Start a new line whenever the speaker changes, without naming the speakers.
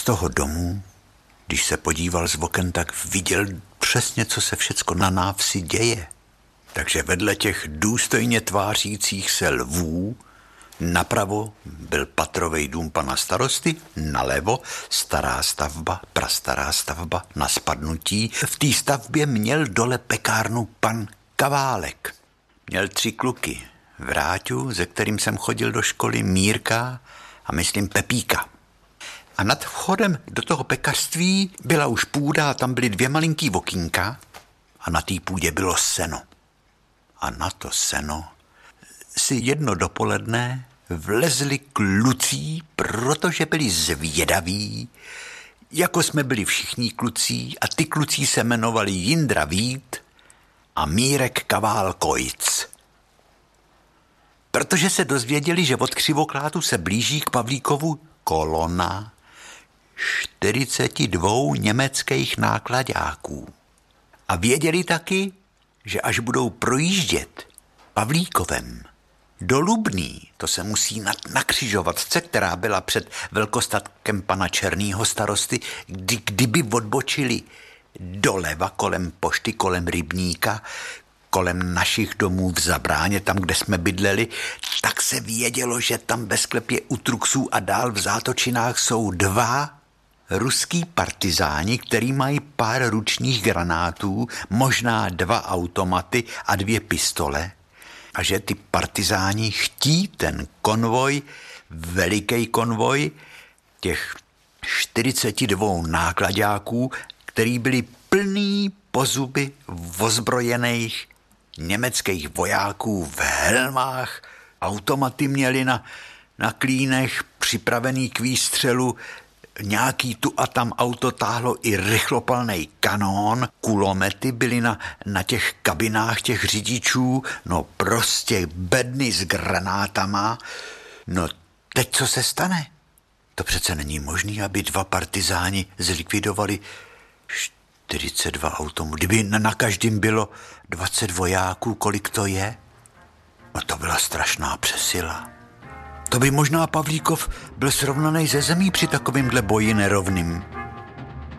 z toho domu, když se podíval z oken, tak viděl přesně, co se všecko na návsi děje. Takže vedle těch důstojně tvářících se lvů napravo byl patrovej dům pana starosty, nalevo stará stavba, prastará stavba na spadnutí. V té stavbě měl dole pekárnu pan Kaválek. Měl 3 kluky. Vráťu, se kterým jsem chodil do školy, Mírka a myslím Pepíka. A nad vchodem do toho pekařství byla už půda a tam byly 2 malinký okýnka a na té půdě bylo seno. A na to seno si jedno dopoledne vlezli kluci, protože byli zvědaví, jako jsme byli všichni kluci, a ty kluci se jmenovali Jindra Vít a Mírek Kaválkojc. Protože se dozvěděli, že od Křivoklátu se blíží k Pavlíkovu kolona 42 německých nákladáků. A věděli taky, že až budou projíždět Pavlíkovem do Lubný, to se musí na křižovatce, která byla před velkostatkem pana Černýho starosty, kdyby odbočili doleva kolem pošty, kolem rybníka, kolem našich domů v Zabráně, tam, kde jsme bydleli, tak se vědělo, že tam ve sklepě u Truxů a dál v Zátočinách jsou 2 ruský partizáni, který mají pár ručních granátů, možná 2 automaty a 2 pistole, a že ty partizáni chtí ten konvoj, veliký konvoj těch 42 nákladáků, který byli plný po zuby ozbrojených německých vojáků v helmách, automaty měli na klínech připravený k výstřelu, nějaký tu a tam auto táhlo i rychlopalnej kanón, kulomety byly na těch kabinách těch řidičů, no prostě bedny s granátama. No teď co se stane? To přece není možné, aby 2 partizáni zlikvidovali 42 automobilů. Kdyby na každém bylo 20 vojáků, kolik to je? No to byla strašná přesila. To by možná Pavlíkov byl srovnaný ze zemí při takovýmhle boji nerovným.